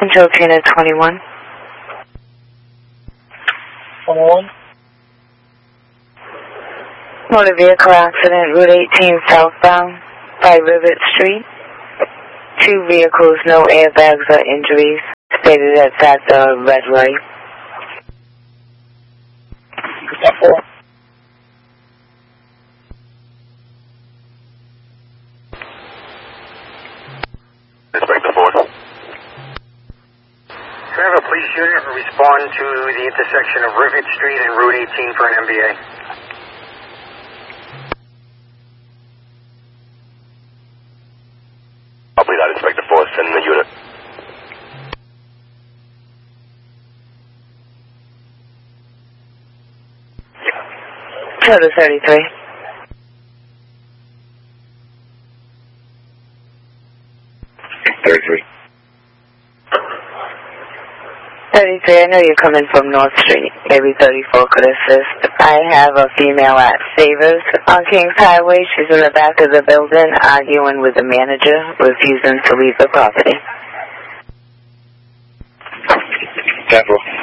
Control Tina 21. 21. Motor vehicle accident, Route 18 southbound by Rivet Street. 2 vehicles, no airbags or injuries. Stated at the red light. Inspector Ford. Can I have a police unit respond to the intersection of Rivet Street and Route 18 for an MVA? Copy that, Inspector Ford. Send the unit. Total 33. 33, I know you're coming from North Street. Maybe 34 could assist. I have a female at Savers on Kings Highway. She's in the back of the building arguing with the manager, refusing to leave the property. Capital.